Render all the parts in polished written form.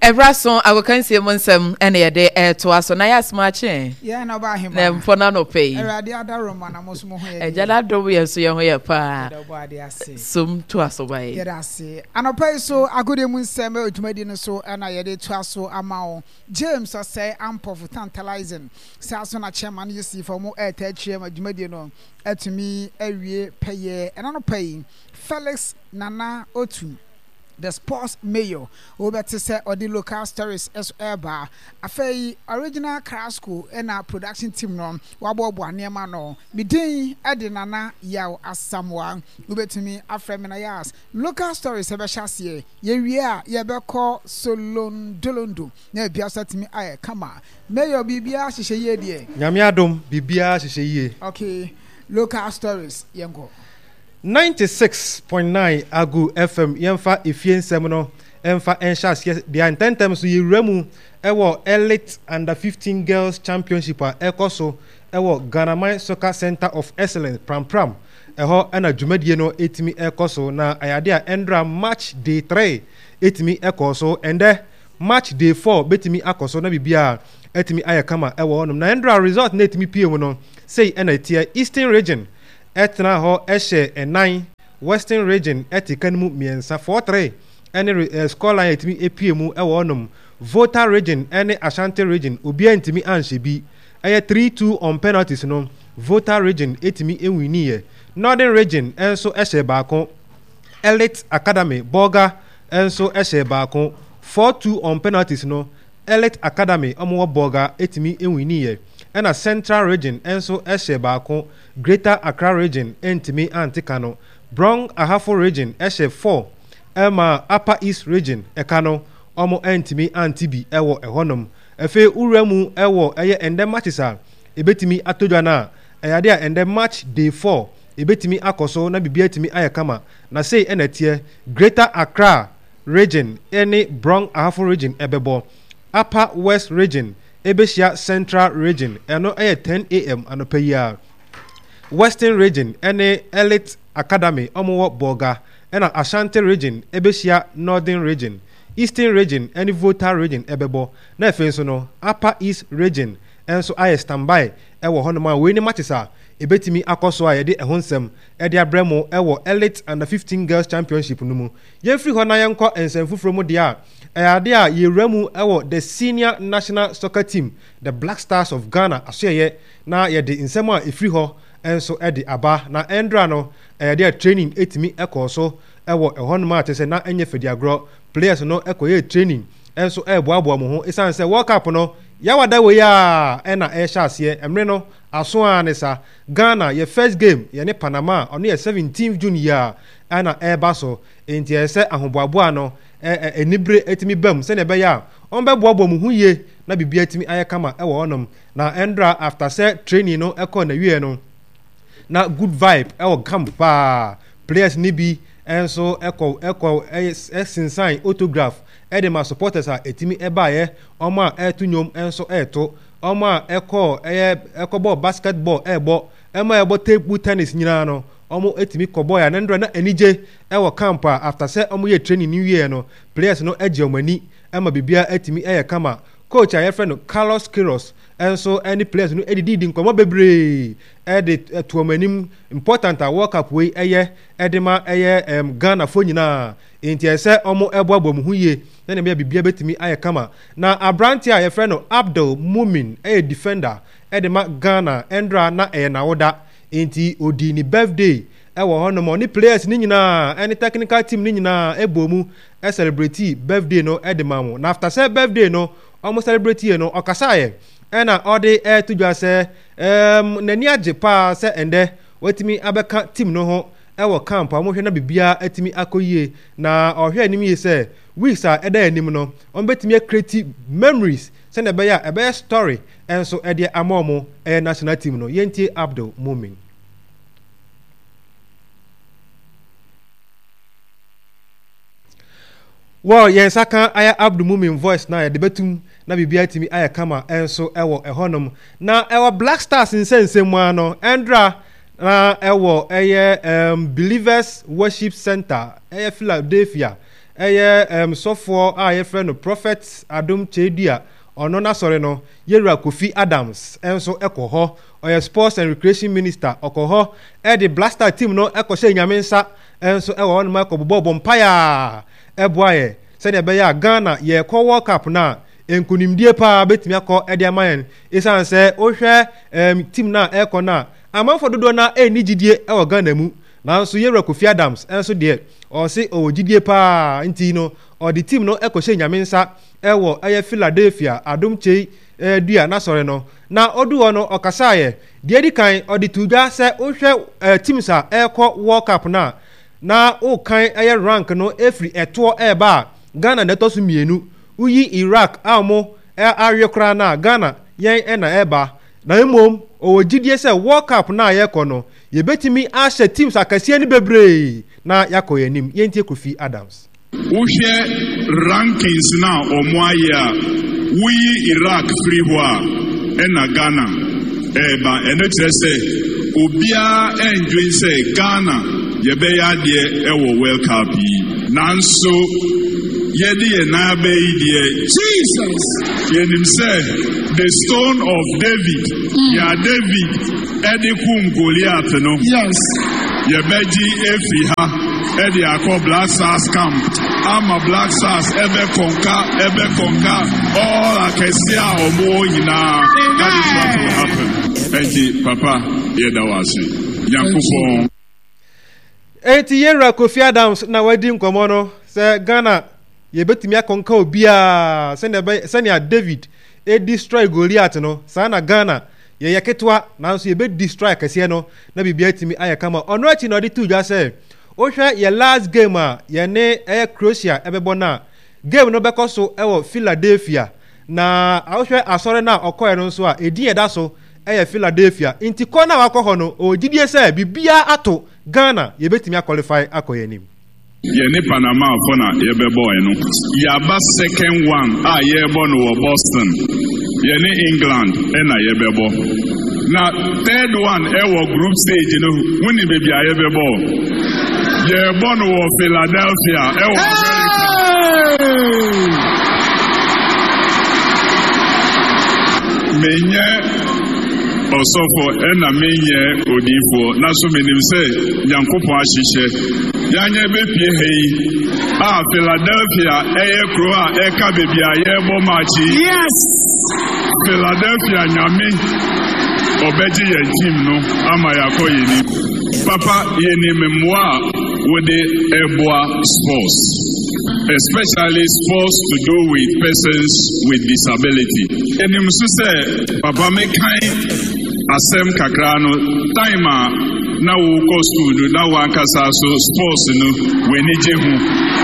Ebrason, I will can see Monsem any a day to us on I marching. Yeah, no, by him. Them for none of pay. The other Roman, I must move here. A jala do we so young here, pa. Some to us away. Yet I say, and I pay so I could even say, Medina so, and I did to us so amount. James, I say, ample for tantalizing. Sasson, a chairman, you see, for more air, chairman, Medino, to me, every pay, and I'm paying. Felix Nana Otu. The sports mayor, over to say, or the local stories as ever. A fay original car school and our production team room, Wabo Buaniamano, Midin, Adinana, Yao, as someone, over to me, a feminayas. Local stories ever chassis, ye are, ye be call Solon Dolundu, near Biasa to me, I come on. Mayor Bibia, she say, ye, Yamiadum, Bibia, she say, ye. Okay, local stories, Yango. 96.9 Agu FM yemfa efien semno emfa enshas the intentem so yiremu ewo elite under 15 girls championship a ekoso ewo Ghana Soccer Center of Excellence pram eho na dwumadie no etimi ekoso na ayade a endra match day 3 etimi ekoso ende match day 4 betimi akoso na bibia etimi ayakama ewo onum na endra result na etimi piem no say na tie Eastern region etna ho ehye enan Western region etikanmu miensa 43 ene scoreline etimi epiemu ewo onum Volta region ene Ashanti region obi antimi anhye bi eye 3-2 on penalties no Volta region etimi enwiniye Northern region enso ehye baako Elite Academy Boga enso ehye baako 4-2 on penalties no Elite Academy omo Boga etimi enwiniye ena Central region enso ehye baako Greater Accra region entimi antikano Brong Ahafo region ehye 4 ema Upper East region ekano omo entimi antibi ewo ehonom efe uremu ewo eye ende matches a ebetimi atodwa na eyade a ende match day 4 ebetimi akoso na bibia etimi ayekama na say enetie Greater Accra region ene Brong Ahafo region ebebo Upper West region ebeshia Central region eno eye 10 am anopaya Western region ene Elite Academy omo Boga ena Ashanti region ebeshia Northern region Eastern region ene Volta region ebebo na efenso no Upper East region enso aye standby ewo honoma we ni matches a ebetimi akoso a yede ehonsem ede abremo ewo Elite under 15 girls championship no mu yemfiri ho na yenko ensemfufuro mu de a ade a yewramu ewo the senior national soccer team the Black Stars of Ghana asoye na yede nsem a efiri ho enso ede aba na endra no ede training etimi ekoso ewo ehonoma atese na enye fediagro players no ekoye training enso eboabo mo ho esanse World Cup no yawada we ya ena ehyaase emre no aso anesa Ghana ye first game ye ne Panama ono ye 17th June ya ana ebaso enti ese ahoboabo no enibre etimi bam se ne be ya onbeboabo mu huye na bibia etimi ayekama ewo onom na endra after say training no eko na wie no na good vibe ewo campa players ni bi enso eko sinsign autograph edema supporters a etimi ebaye oma etunyom enso eto oma eko ball basketball ebo ema ebo table tennis nyina no omo etimi koboy ya ndro na enije ewo campa after say omo ye training new year no players no eje omani ema bibia etimi kama coach a friend no Carlos Queiroz enso any players no edidi nkomo bebre to omanim important a World Cup we edema Ghana fo nyina enti ese omo eboabo mu huye na ne bibia betimi kama na Abranti a friend no Abdul Mumin defender edema Ghana endra na na woda enti odi ni birthday ewo hono mo ni players ni nyina any technical team ni nyina ebomu celebrate birthday no edema mo na after say birthday no almost celebrate no okasaye ena odi tudwa se nani age pa se ende watimi abeka team no ho ewo camp amohwe na bibia atimi akoyie na ohwe anim ye se weeks a eda anim no onbetimi create memories se na be ya ebe story enso ede amomo national team no yenti Abdul Mumin. Well, yes, I can. Abdul Mumin voice now. The betum na bibia timi aya kama enso ewo ehonom na ewo Black Stars in sense no endra na ewo Believers Worship Center Philadelphia sofo a ye friend no prophet Adom Chedua ono na sore no Yewura Kofi Adams enso ekoho oye sports and recreation minister okoho the blaster team no ekose nyame nsa enso ewo no makobobo bompaya eboaye se de be ya Ghana ye ko World Cup na enkunimdie pa betimi akọ ediamayen isan se ohwe team na eko na amanfo dodo na enigidie ewo Ghana mu nanso Yewura Kofi Adams enso de o se owogidie pa nti no o the team no ekose nyame nsa ewo Philadelphia Adom Chedua na sore no na odu ono okasaye de di kan odi tuga se ohwe teams a eko World Cup na o kan rank no every eto eba Ghana na to so mienu uyi Iraq amo ariokra na Ghana yen na eba na emom owogidie se World Cup na yeko no ye betimi ahye teams akasie ni bebre na yakoyanim yentie Kofi Adams uhye rankings na omoaya uyi Iraq free hoa na Ghana eba ene trese obia enjoy se Ghana ye be ya de ewo World Cup nanso yedi na be die Jesus yenim say the stone of David ya David edikum Goliath no yes ye beji efi ha edi akọ Black Stars camp ama Black Stars ebe konka all akesia omo yina that is what will happen eti papa ye da wase yakufo eti Yewura Kofi Adams na wadi nkomo no se Ghana ye betimi akonka obia senia David destroy Goliath no sana Ghana ye yaketwa nanso ye be destroy kase no na bibia timi ayakama ono achi no de tuja se ohwe ye last game a ye ne Croatia ebebo na game no beko so ewo Philadelphia na ohwe asore na okoye no so a edi eda so Philadelphia inti kona wakoho no ogidie se bibia ato Ghana ye betimi qualify akoyanim ye Panama fona ye bebo eno yaba second one ye bo no Boston ye England na ye bebo na third one group stage no woni bebi ye bebo ye bo no Philadelphia menye osofo na menye odifo na so menim se Nyankopon ahihye yanye be pie hei Philadelphia kro a eka bebi aye bo machi yes Philadelphia nyame obeji ye team no ama yakoye ni papa ye ni memwa with the Eboa sports especially sports to do with persons with disability enim so say papa me kan asem kakrano time na wo ko school na wo ankasa so sports no we ni je hu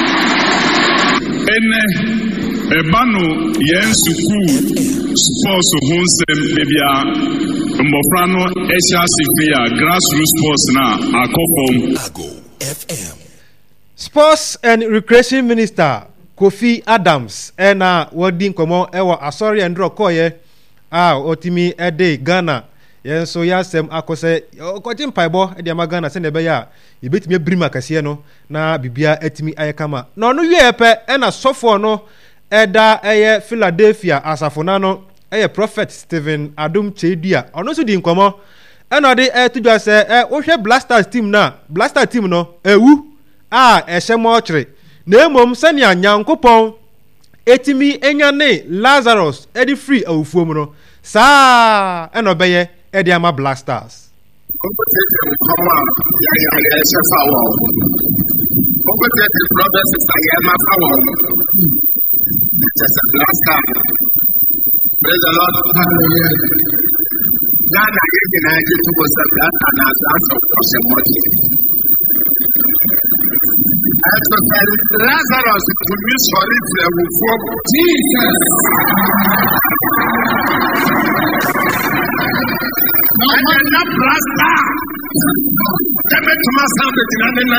ene ebano yen school sports hu nsem bebia mbofra no ehia sifia grassroots sports na akofom Ago FM Sports and Recreation Minister Kofi Adams ena wodi nkomo ewo asori endro koye otimi ede Ghana yen so yasem akose okotin paibo ede amagana se nebe ya yebetimi brima kase no na bibia atimi ayekama na onu yepe ena sofo no eda Philadelphia asafona no prophet Stephen Adom Chedua onu so di nkomo ena de tudwa se wohwe Blasters team no ewu ehemo ochre na emom senia Nyankopon etimi enyane Lazarus edi free awufuom no sa eno beye edi ama Blasters praise the Lord. Ghana is united to go and as of Lazarus to use for it for Jesus. And you're not blaster. Tell me to myself that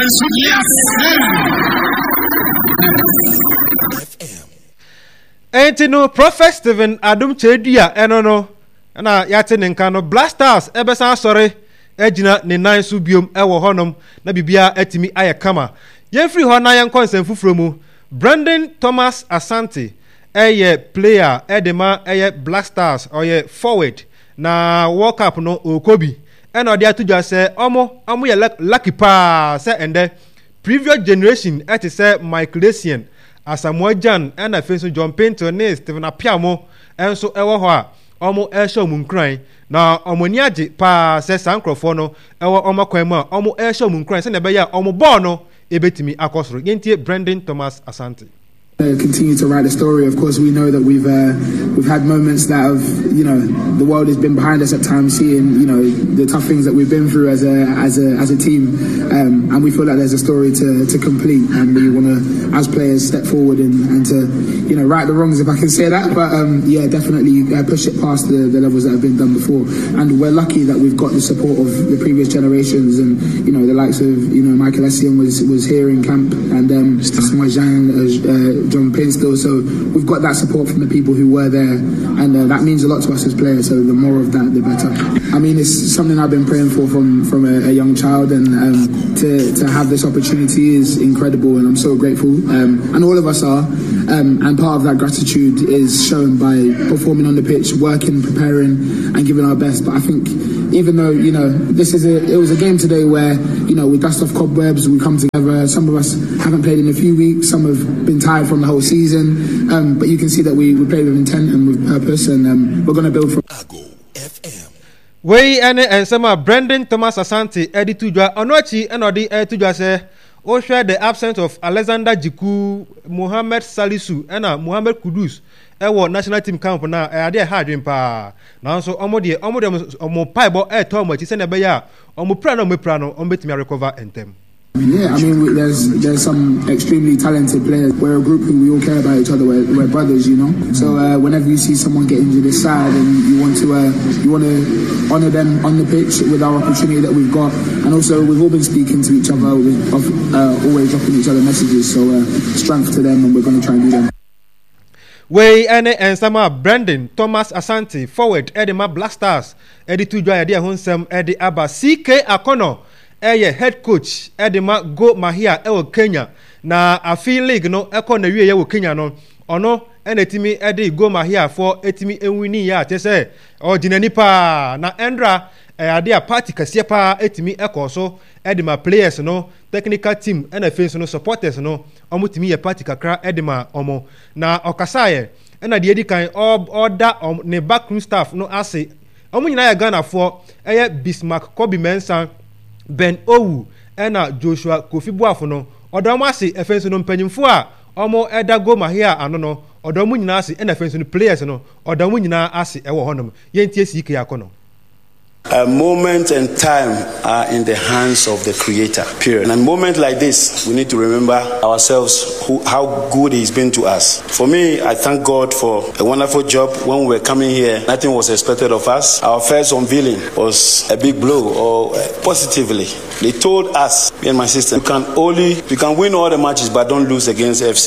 yes. Ain't no Prophet Stephen Adom Chedua eno na yate nka no Blasters ebesa sorry ejina ne nan so biom ewo honom na bibia atimi ayekama ye free ho na yen konsen fufuro mu Brandon Thomas Asante player edema Black Stars or forward na World Cup no Okobi and or there to just say omo ye lucky pa say and the previous generation say Mike Lesian Asamoah Gyan and Afonso John Pinto ne Stephen Apiamo and so ewo ho a omo show mun kran na omo ni age pa say sankrofo no ewo omo kwan mu a omo show mun kran say na be ya omo ball no ebetimi akosoro yentie Brandon Thomas Asante. Continue to write the story. Of course, we know that we've had moments that have, the world has been behind us at times, seeing, the tough things that we've been through as a team, and we feel like there's a story to complete, and we want to, as players, step forward and to, right the wrongs, if I can say that. But definitely push it past the levels that have been done before, and we're lucky that we've got the support of the previous generations, and the likes of Michael Essien was here in camp, and Asamoah Gyan, John Pinstall, so we've got that support from the people who were there, and that means a lot to us as players, so the more of that the better. I mean, it's something I've been praying for from a young child, and to have this opportunity is incredible, and I'm so grateful, and all of us are, and part of that gratitude is shown by performing on the pitch, working, preparing and giving our best. But I think even though it was a game today where we dust off cobwebs, we come together, some of us haven't played in a few weeks, some have been tired from the whole season, but you can see that we played with intent and with purpose, and we're going to build from we and some Brandon Thomas Asante Eddie Tujwa Onochi and Odi Tujwa say share the absence of Alexander Jiku, Mohamed Salisu and Mohamed Kudus national team camp na ade hard pa na so omo paibo Tom ti se na be ya omo pra no betimi recover entem. Yeah, I mean, there's some extremely talented players. We're a group who we all care about each other. We're brothers, So whenever you see someone get injured this side, and you want to honour them on the pitch with our opportunity that we've got, and also we've all been speaking to each other, always dropping each other messages. So strength to them, and we're going to try and do them. We and some Brandon Thomas Asante forward Edema Black Stars Eddie Tujwa Eddie Hunsem Eddie Abba CK Akono head coach Edema Go Mahia Kenya na Afi League no na wie Kenya no ono enetimi Eddie Go Mahia for etimi enwini ya tese odinani pa na Endra ade a party kase pa etimi so Edema players no technical team and fans no supporters no omutimi ye party kakra Edema omo na okasaye na de edi kan order ne backroom staff no ase omo nyina ya Ghana for Bismarck Kobe Mensah Ben Owu ena Joshua Kofi Boafo no odomo ase efenso no mpanyimfo a omo Go Mahia ano no odomo nyina ase ena efenso no players no odomo nyina ase ewo honom yentie CK Akono. A moment and time are in the hands of the Creator, period. And a moment like this, we need to remember ourselves how good He's been to us. For me, I thank God for a wonderful job. When we were coming here, nothing was expected of us. Our first unveiling was a big blow, or positively. They told us, me and my sister, you can win all the matches, but don't lose against FC.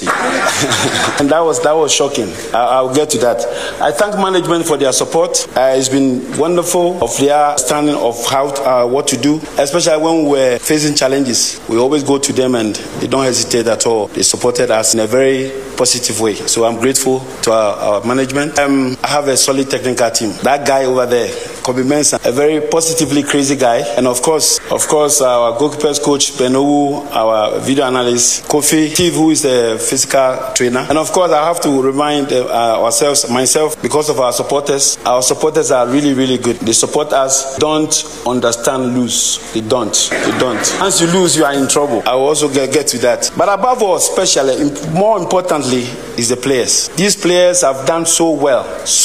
And that was shocking. I'll get to that. I thank management for their support. It's been wonderful of their understanding of how what to do, especially when we were facing challenges. We always go to them and they don't hesitate at all. They supported us in a very positive way. So I'm grateful to our management. I have a solid technical team. That guy over there, Kobe Mensah, a very positively crazy guy. And of course, our goalkeepers coach, Ben Owu, our video analyst, Kofi, Steve, who is the physical trainer. And of course, I have to remind myself, because of our supporters. Our supporters are really, really good. They support us. Don't understand lose. They don't. Once you lose, you are in trouble. I will also get to that. But above all, especially, more importantly, is the players. These players have done so well,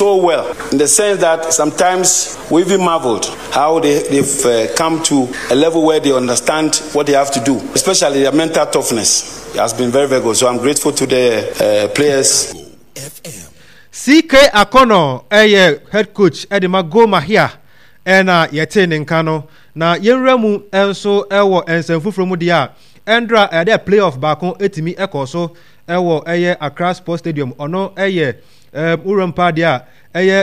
in the sense that sometimes we even marveled how they've come to a level where they understand what they have to do, especially their mental toughness. It has been very, very good. So I'm grateful to the players. CK Akono, head coach Edema Go Mahia. Ena yete nenkano na yenremu enso ewo ensemfu from dia Endra ade playoff baako etimi ekoso ewo Accra Sports Stadium ono urempa dia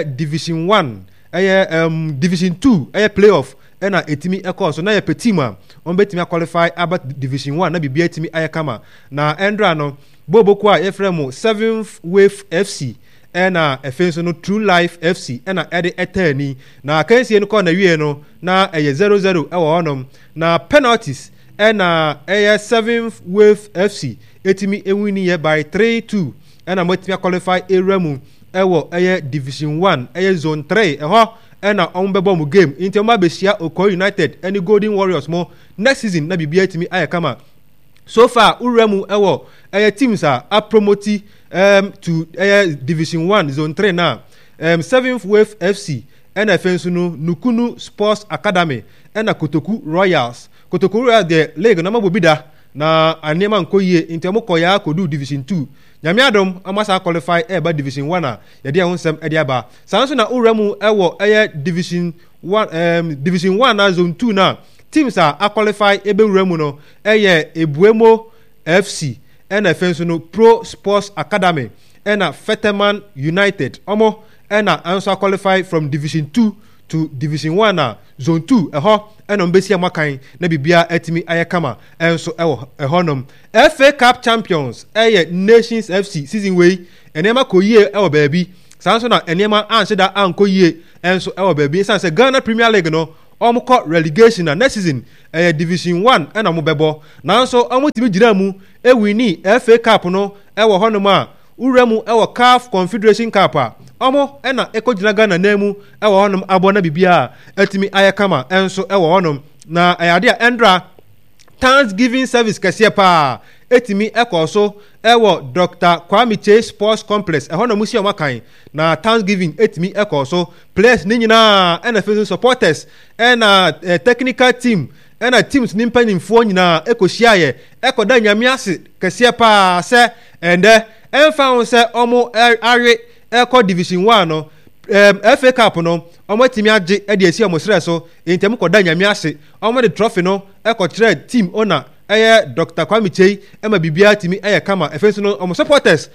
Division 1 Division 2 playoff ena etimi ekoso na ye petima on betimi qualify about division 1 na bibia timi ayekama na endra no boboko a efremo 7th wave FC na efenso no True Life FC na ede etani na kansie no ko na wie no na 0-0 ewo honom na penalties na 7th wave FC etimi ewini ye by 3-2 na motimi qualify eremu ewo division 1 zone 3 na ombebo mu game into ma besia Oko United any Golden Warriors mo next season na bibia etimi ayekama so far uremu ewo teams are promoted to division 1 zone 3 now 7th wave FC and efensunu Nukunu Sports Academy and Kotoku Royals the league na mabobida na anema nkoyie intemo koya kodu division 2 nyame adom amasa qualify by division 1 ya dia honsem ediaba sanso na uremu ewo division 1 na zone 2 na teams are qualify uremu no Ebuemo FC and efenso Pro Sports Academy and Fetterman United omo and answer qualify from division 2 to division 1 na zone 2 and on besia makan na bibia etimi ayekama enso ehonom FA Cup champions Nations FC season way enema koyie baby sanso na enema ansheda ankoyie enso baby sanse Ghana Premier League no omko relegation na next season division 1 na mobebo nanso omotimi gira mu ewini FA Cup no honom a uremu CAF Confederation Cup omo na ekojina Ghana nemu honom abona bibia etimi ayekama enso honom na ayade endra Thanksgiving service kese pa etimi ekoso Dr. Kwame Chase Sports Complex honom musi omakan na Thanksgiving etimi ekoso players ni nyina NFL supporters na technical team na teams ni mpanimfo nyina ekohia ekoda nyame ase kese pa se ende emfa won se omo are eko division 1 no FA Cup no omo timi age e de esi omo sere so entem koda nyame ase omo the trophy no eko kire team owner Dr. Kwame Chei ema bibia timi kama efenso no omo supporters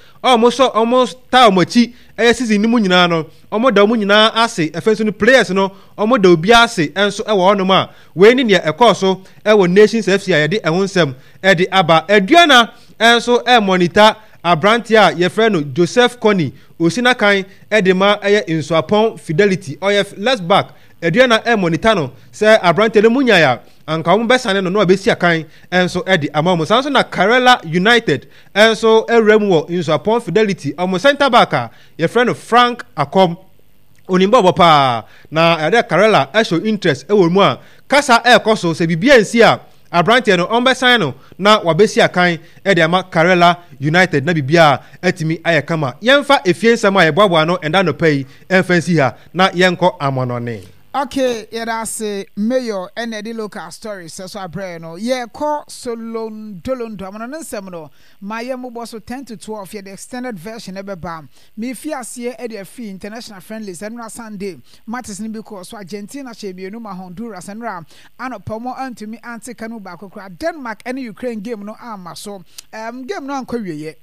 omo ta omo chi season ni mu nyina no omo da mu nyina ase efenso no players no omo da obi ase enso hono ma we ni ne ekoso Nations FC ayede ehonsem de aba aduana enso monitor Abrantia ye friend Joseph Kony osina kan edema Insuapon Fidelity let's back aduana monitor no say Abrantia le munyaya anka mo besane no abesi akan enso edi amamu sanso na Karela United enso eremu wo Insuapon Fidelity omo center back ye friend Frank Akom onimbo bopa na ade Karela show interest ewo mu a kasa ekoso se bibia nsi a Abrantia no ombesan no na wabesi akan ama Karela United na bibia etimi ayekama yemfa efiensam ayeboabo no enda no pay emfansi ha na yenko amonone. Okay, say mayor and the local stories so abre no ye call Solon Dolondo amononsem no my mobile so 10 to 12 the extended version ebeba me fiasie e the free international friendlies and Sunday matters ni because so Argentina chebienu ma Honduras and ram anopomo antimi anti kanu ba kokra Denmark and Ukraine game no ama so game no ankowie ye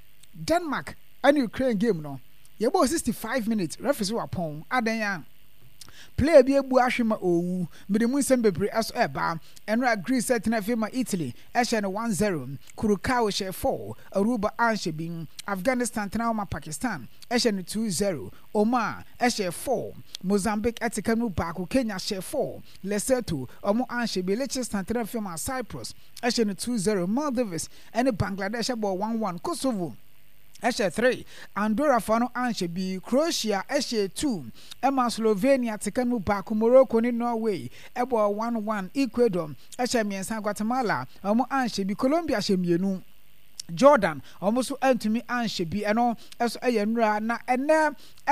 Denmark and Ukraine game no ye bo 65 minutes referee wapon adan play be ebu ahwema owu medemu nsem bebre aso eba enra Greece set na fema Italy ehye no 1-0 Kurukao she 4 Aruba anshe bin Afghanistan tanauma Pakistan ehye no 2-0 Oman ehye 4 Mozambique etikanu baako Kenya she 4 Lesotho omo anshe bi Liechtenstein tanauma fema Cyprus ehye no 2-0 Maldives and Bangladesh abo 1-1 Kosovo Eshe 3 Andorra fano anshe bi Croatia eshe 2 Emma Slovenia tikanu baako Morocco ni Norway ebo 1-1 Ecuador eshe miensa Guatemala omo anshe bi Colombia she mienu Jordan almost antumi anshe bi eno eso nra na ene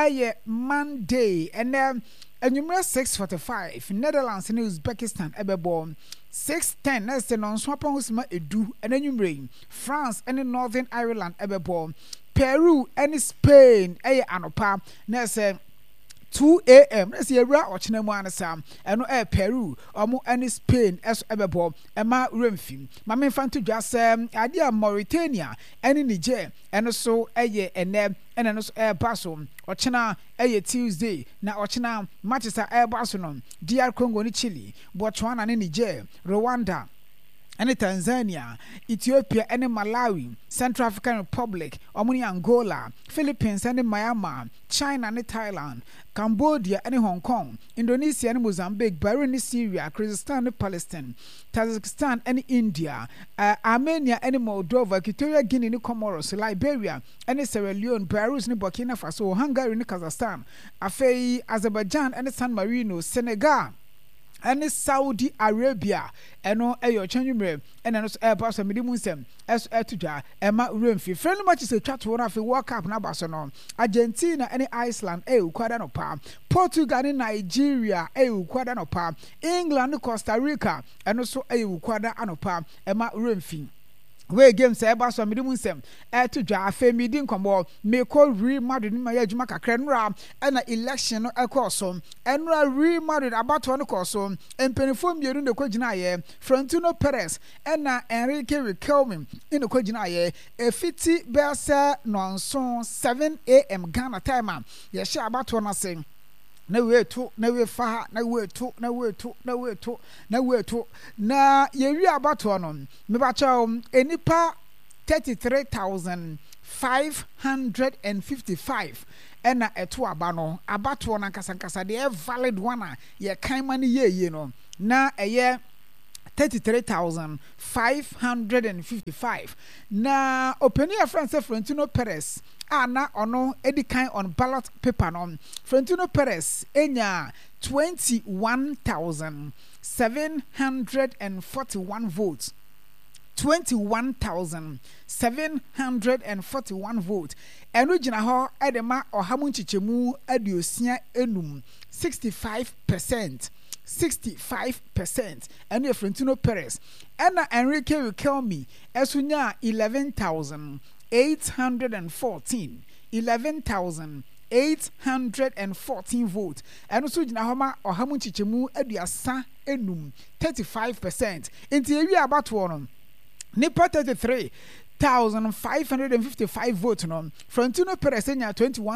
Monday ene enyumre 6:45 Netherlands and Uzbekistan ebebo 6:10 next non swapon husma edu enyumre France and Northern Ireland ebebo Peru and Spain anopa next 2 a.m. na si ewura ochina mu anasa eno Peru omo ene Spain eso ebebo ema remfim ma me fanto dwasem ade a Mauritania ene Niger eno so eye ene no so baso ochina eye Tuesday na ochina Manchester baso no DR Congo ni Chile Botswana ne Niger Rwanda ene Tanzania, Ethiopia, ene Malawi, Central African Republic, omuni Angola, Philippines, ene Myanmar, China, ene Thailand, Cambodia, ene Hong Kong, Indonesia, ene Mozambique, Bahrain, ene Syria, Kyrgyzstan, ene Palestine, Tajikistan, ene India, Armenia, ene Moldova, Equatorial Guinea, ene Comoros, Liberia, ene Sierra Leone, Belarus, ene Burkina Faso, Hungary, ene Kazakhstan, Afei, Azerbaijan, ene San Marino, Senegal, and Saudi Arabia, and no ayo chanumre, and no airpass and medium as etuja, Emma Rumfi. Friendly matches a chat one of the World Cup Nabasonon, Argentina, and Iceland, Quadanopa, Portugal, and Nigeria, Quadanopa, England, Costa Rica, and also Quadanopa, Emma Rumfi. We game say ba so medium nsem to dwa afa mi din kombo me ko Real Madrid ni ma ya adwuma kakra nra na election no ekoso enra Real Madrid abato no koso empenifo mieru ne kogina ye Florentino Perez na Enrique Riquelme ne kogina ye efiti bese nonson 7 a.m. Ghana time ye sha abato no sen na we to na we fa na we to na we to na we to na we to na ye wi abato no me ba cha enipa 33,555 ena eto aba no abato na kasankasa de valid one ye kan mani ye no na eye 33,555 na opinion friend Florentino Perez na ono edikan on ballot paper no Florentino Perez enya 21,741 votes 21,741 votes eno gina ho edema ohamu nchichemu aduosia enum 65% 65% and Florentino Perez and Enrique Riquelme esunya 11,814 votes and also jina homa ohamu chichemu aduasa enum 35% inti ewi abato no nipa 33,555 votes no Florentino Perez enya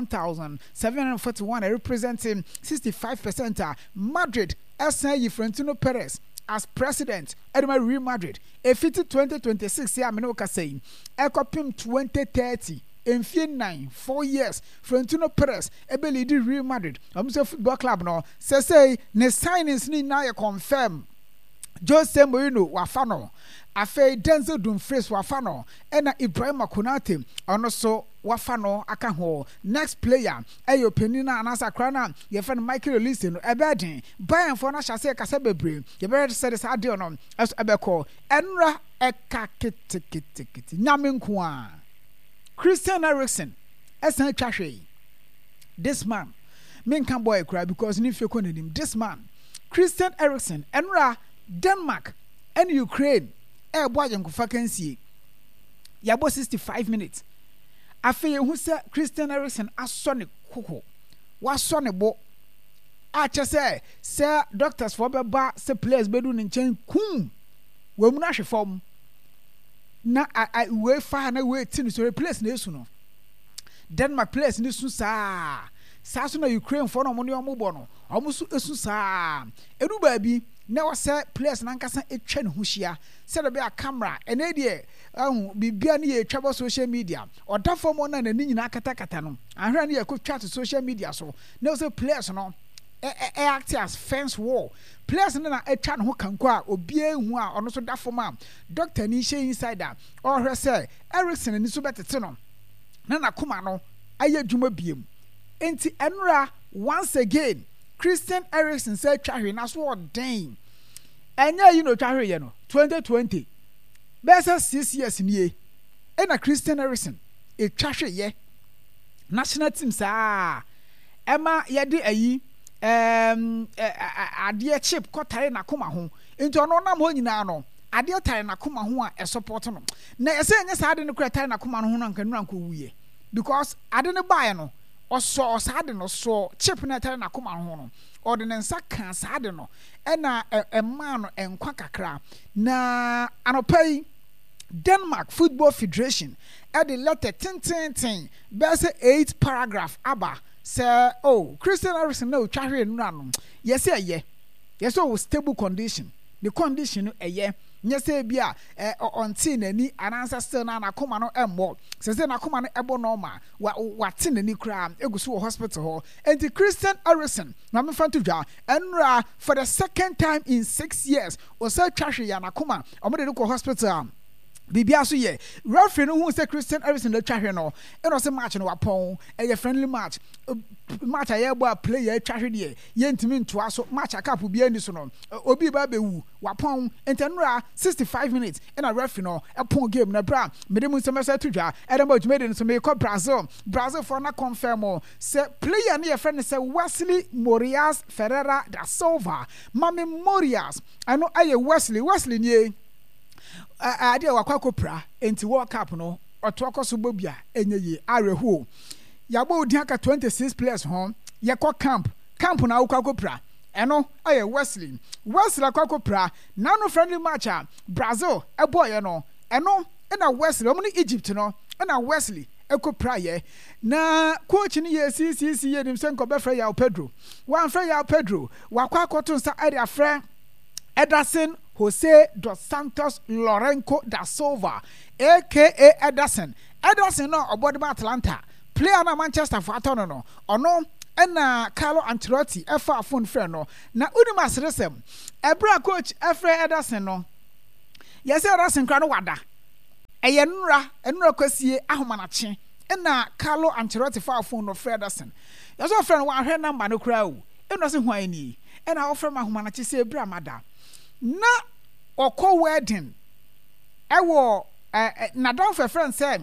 21,741 representing 65%. Madrid SNY Florentino Perez as president Edema Real Madrid efiti 2026 ya menoka saying ekopim 2030 in 4 years Florentino Perez ebe lead Real Madrid amuse football club no say ne signings ni na ye confirm Jose Mourinho wafano afei Denzel Dumfries wafano ena Ibrahima Konate ono so wafano aka ho next player ayo penina anasa krana ye fan Michael Olise no ebedin Bayern for na chase kasa bebre ye be say say ade ono eso ebeko enra eka kitikiti nyamenko a Christian Eriksen esan twahwe this man men can boy cry because ni fe konanim this man Christian Eriksen enra Denmark and Ukraine boy yankufa kansie yabo 65 minutes afei hu se Christian Eriksen asone koko wasone bo a chese se doctors for beba se players bedu nchen kum we mu na hwefom na we fa na we tin so replace na esu no Denmark players ni su saa so na Ukraine for no mo ne omo no omo su esu saa edu ba bi na wase players nankasa etwa ne hohia se de be a camera ene de bibia ne ye twa social media odafo mo na nani nyina katakata no ahra ne ye ko twa to social media so na wase players no act as fence wall players na etwa ne ho kanko a obie hu a ono so dafo ma doctor ni she insider or hwe se Eriksen ni so betete no na koma no aye dwuma biem enti enra once again Christian Eriksen said twahwe na so odin enya yi no twahwe ye no 2020 besa 6 years nie ena Christian Eriksen twahwe ye national team saa ema ye de ayi ade chip kotare na koma ho enti ono nam ho nyina no ade tare na koma ho a support no na ese enya saa de no kotare na koma no ho no anka nura nko wuye because ade ne bae no ɔsɔ saa de no so chip na tare na koma ho no ɔde ne nsa ka saa de no ɛna ɛma no ɛnkwa kakra na anopai Denmark Football Federation ɛde letter ten bɛsɛ 8 paragraph aba sɛ Christian Eriksen na otwa hwe no ano yɛsɛ ɛyɛ stable condition the condition no ɛyɛ nyɛ sɛ bi a ɔnte n'ani anansa still na nakoma no ɛmmɔ sɛ nakoma no ɛbɔ normal wate n'ani koraa egu so wɔ hospital hɔ enti Christian Eriksen na mefa to dwa ɛnra for the second time in 6 years ɔsɛ twa hwe ya nakoma ɔmo de no kɔ hospital bibia so ye referee no hu say Christian Eriksen le twa hwe no e no say match no wapon e friendly match aye bo a player twa hwe de ye ntimi ntoa so match cap bia ni so no obi ba bewu wapon entenura 65 minutes and a referee no e pon game na bra mede mu semester to dwa e dem ba tumede no so me call Brazil for na confirm say player na ye friend say Wesley Moraes Ferreira da Silva Mami Moraes ano aye Wesley nie ade wakwa kopra enti World Cup no otoko so bobia enye arehu yabo odi aka 26 players ho yekọ camp na wakwa kopra eno aye Wesley akwa kopra na no friendly match a Brazil eboye no eno na Wesley omo ni Egypt no na Wesley ekopra ye na coach ni ye CCC ye nim sen ko be fra ya Pedro wan fra ya Pedro wakwa akoto nsa ade afra Ederson Jose dos Santos Lourenço da Silva aka Ederson no obodima Atlanta player na Manchester for atono no ono na Carlo Ancelotti efa phone friend no na unima seresem ebra coach efre Ederson no yesi Ederson kra no wada eye nura kwasie ahomanache na Carlo Ancelotti fa phone no Fred Ederson yaso friend no wa hwe number no kra o eno se hwan ni na ofre mahomanache se ebra mada na ọkọ wedding ewo na don for friend say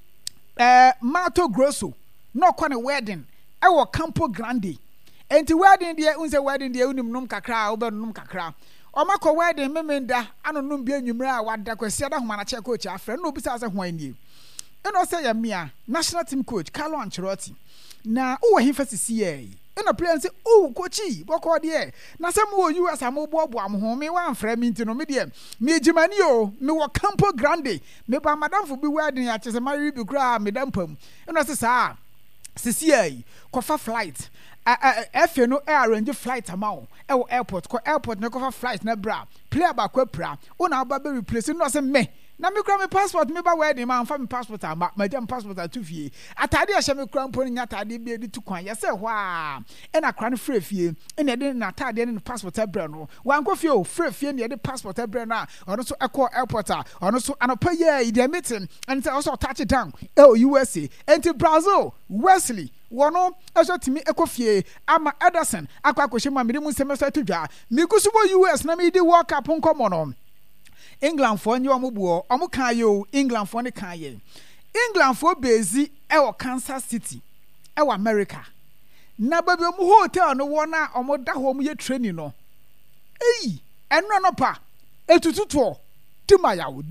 Mato Grosso no kwa ne wedding ewo Campo Grande enti wedding dia unse wedding dia unim num kakra obernum kakra o makọ wedding memenda anonum bia nwumra a wada kwasi da homa na che coach afre no bisa se hwan ni eno say ya mia national team coach Carlo Ancelotti na wo himfa sisi na player say coachy boko de na sem wo US amobobo amho me wan fra me ntino me de me jimani o me wo Campo Grande me ba madam fo bi wedding ya chese mari bi kra me dampam na say sa sisi kofa flight efe no arrange flight amount e wo airport na kofa flight na bra player ba kwa pra una ba be replace no say me na me kura me passport me ba wedding ma amfa me passport ama ma jam passport atu fie atade a hye me kura mpo nya atade bi edi tu kwan yese hwa e na kra no frɛ fie e na de na atade ne passport abra no wan ko fie o frɛ fie ne de passport abra na ono so ekɔ airport a ono so anopa ye the meeting and say also touch down USA enti Brazil Wesley wono eso timi ekɔ fie ama Ederson akwa akɔhye ma me mu semester to dwa me kusubo US na me di World Cup nkomo no England for nyi omubuo omu kan yo England for ne kan ye England for bezi ewo Kansas City ewo America na baby omu hotel no wona omu da ho mu ye training no enno no pa etututo dimayawo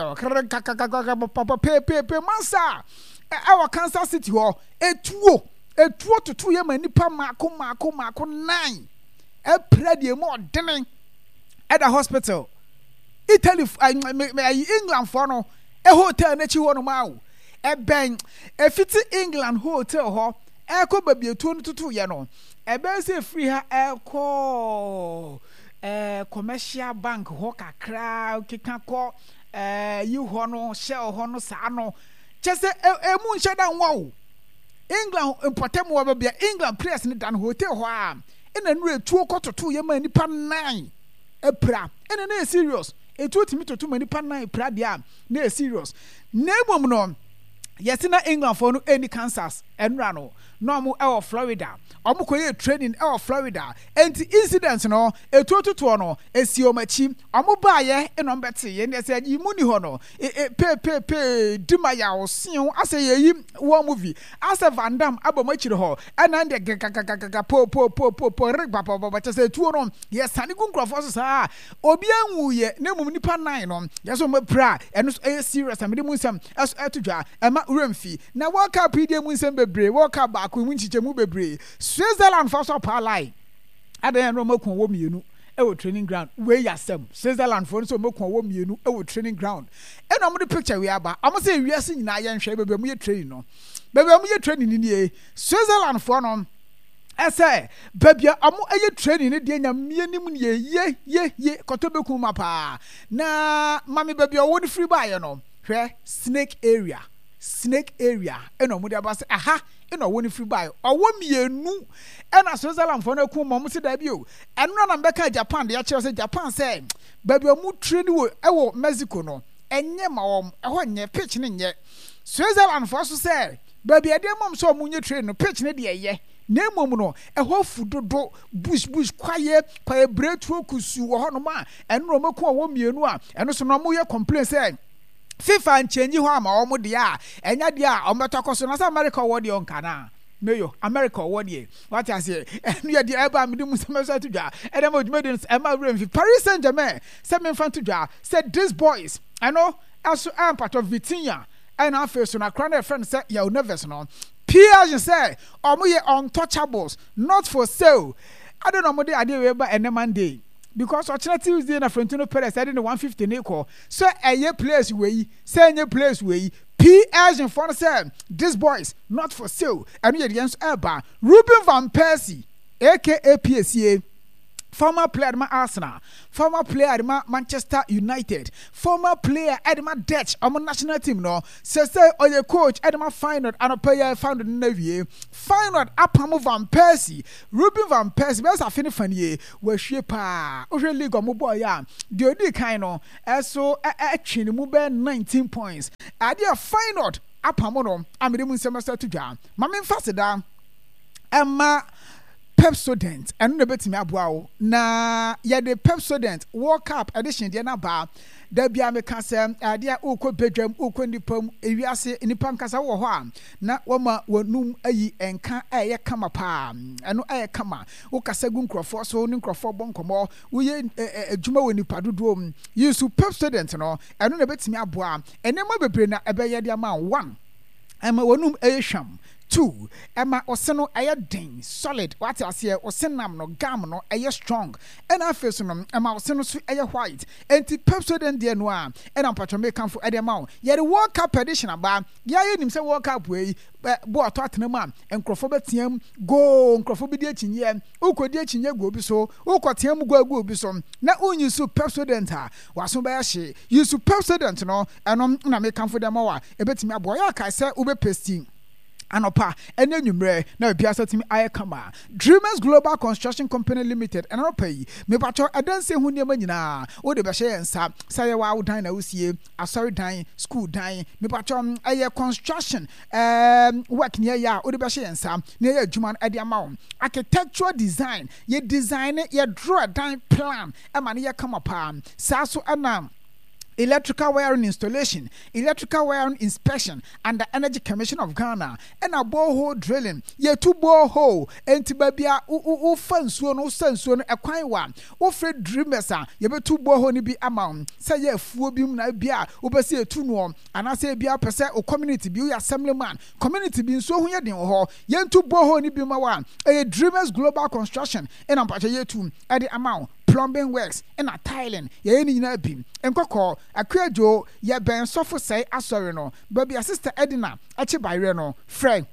pe mansa ewo Kansas City ho etuo tutu ye manipa mako 9 e prade mo denen at the hospital Italy England for no a hotel na chi ho no ma wo e ben e fiti England hotel ho e ko baby etuo no tutu ye no e ben se free ha e ko commercial bank ho kakra kika ko yi ho no shell ho no sa no chese mu nche da nwa England importem wo baby England players ni dan hotel ho a ena nu etuo ko tutu ye ma nipa 9 epra ena na serious etu otimi tutu ma nipa 9 epra dia na serious na emom no yesina England for no any Kansas enra no mo e Florida omo koye training e Florida enti incident no etu otutu no esi omachi omo baaye eno mbete ye na se yi muni ho no pe dimaya osin ase ye wo movie ase Van Damme abomachire ho ena nde gaga po rig papa chese etu no ye sane gunkrofo so sa obi anwu ye na mum nipa 9 no yeso mo pra eno serious amede mu nsam eto dwa ema remfi na World Cup idie mu nsam bebre World Cup baako mu nchichemu bebree Switzerland for so pa line adan no makon wo mienu e training ground we yasem Switzerland for so makon wo mienu e training ground e no mo the picture we aba am say wiase nyina ye nhwe bebe mo ye training no bebe mo ye training ni nie Switzerland for no ese babia amu eye training ne de nyamie nim ne ye kotobeku mapa na mami babia wo de free buy no hwe snake area eno mu de abase aha eno wo ne free buy owo mienu ena Switzerland for na ku mo se da bi o eno na mbeka Japan de ya kire se Japan say babia mu training wo ewo Mexico no enye ma wo eho nye pitch ne nye Switzerland for so say babia de mom so mu nye training no pitch ne de ye Nemo no eho fudodo bush kwaye bretu kusu wo hono ma eno mo ko wo mienu a eno so no mo ye complain say FIFA nchenji ho ama wo mo de a enya de a ometoko so na sa America wo de onka na meyo America wo de what I say enu ye de eba me de musemeso to dwa edem odwumedin e ma wrem Paris Saint-Germain say me fan to dwa said these boys I know also am part of Vitinha and I feel so na crown friend say you nervous no PSG say omoye untouchables not for sale I don't know mo dey ade we ba ene Monday because alternative Tuesday na Florentino Perez said in the 150 ne call so eye place we say any place we PSG for say these boys not for sale and we against Eba Ruben van Persie aka PSA former player at Arsenal, former player at Manchester United, former player at Dutch, national team no. Say your coach at final and a player found in the Navy. Final Apamo van Persie, Ruben van Persie. Best a finish for ye. We shaper. Oje league mo boy ya. The only kind of so actually mo 19 points. Idea final Apamo no. Amide semester to jam. Mami fast down. Emma. Pepsodent and no betimi aboa na ye de Pepsodent World Cup edition de na ba da bia me ka se ade a ukọ bedwam ukọ nipam ewiase nipam kasa wo ho a na woma wonum ayi enka eye kama pa eno eye kama wo kasa gu nkrofo so ni nkrofo bonkomo wo ye adwuma woni padodo yusu Pepsodent no eno na betimi aboa enema bebre na ebe ye de ama 1 ama wonum eye hwam 2 Emma Oseno ayadin solid what I say Osenam no gam no aye strong and I feel so Emma Oseno so aye white enti Pepsodent de no a and am patron make am for e dem out ye the World Cup edition aba ya ye nim say World Cup we bo ato atena ma enkrofo betiam go enkrofo bi de achinye ukodi achinye go bi so ukotiam go bi so na unyi so Pepsodent a waso ba ya hye yusu Pepsodent no enom na make am for dem out e betimi aboy ya kai say ube pasting Anopa ene numre na biasa timi ayekama Dreamers Global Construction Company Limited anopa yi me pacho adanse hu niam nyina wo de be hye ensa saye wa udan na usie asori dan school dan me pacho aye construction work near ya wo de be hye ensa na ye adwuma e de ama wo architectural design ye design ye draw dan plan e ma ne ye kama pa sa so ana electrical wiring installation, electrical wiring inspection, and the Energy Commission of Ghana, and a borehole drilling. Ye 2 borehole, and Tibabia, fansuo no sensuo a quine one. Fred Dreamers, ye be 2 borehole ni be amount. Say ye fuobium na bia, ubasi 2 no, and I say bia per se o community be assemblyman. Community being so here din ho, ye 2 borehole ni be ma one. A Dreamers Global Construction, and I'm patcha ye 2 at the amount. Plumbing works and a tiling ye ni nyina bim enkoko akwajo ye ben sofo say asori no baby sister Edina achi bayre no friend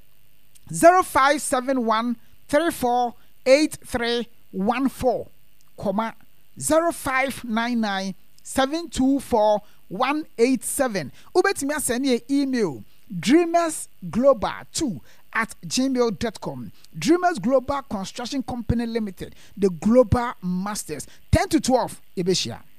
0571348314 comma 0599724187 ubetimi asend ye email dreamersglobal2@gmail.com. Dreamers Global Construction Company Limited, the Global Masters. 10 to 12, Ebeshia.